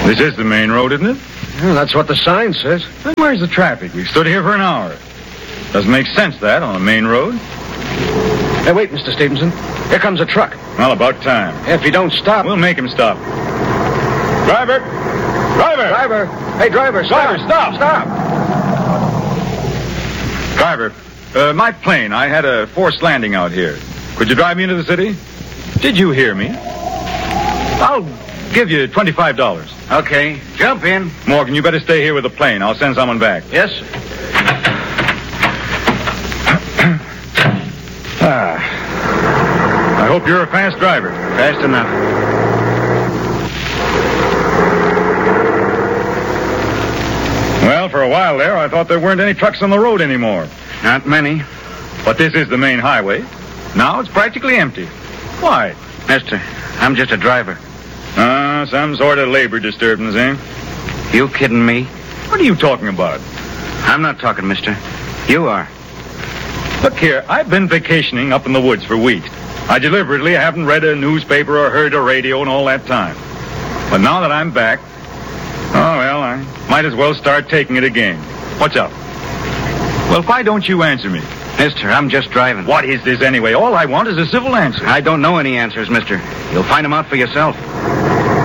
This is the main road, isn't it? Well, that's what the sign says. Then where's the traffic? We've stood here for an hour. Doesn't make sense, that, on a main road. Hey, wait, Mr. Stevenson. Here comes a truck. Well, about time. If you don't stop... We'll make him stop. Driver! Driver! Driver! Hey, driver, stop! Driver, stop! Stop! Driver, my plane. I had a forced landing out here. Could you drive me into the city? Did you hear me? I'll give you $25. Okay, jump in. Morgan, you better stay here with the plane. I'll send someone back. Yes, sir. I hope you're a fast driver. Fast enough. Well, for a while there, I thought there weren't any trucks on the road anymore. Not many. But this is the main highway. Now it's practically empty. Why? Mister, I'm just a driver. Some sort of labor disturbance, eh? You kidding me? What are you talking about? I'm not talking, mister. You are. Look here, I've been vacationing up in the woods for weeks. I deliberately haven't read a newspaper or heard a radio in all that time. But now that I'm back, I might as well start taking it again. What's up? Well, why don't you answer me? Mister, I'm just driving. What is this anyway? All I want is a civil answer. I don't know any answers, mister. You'll find them out for yourself.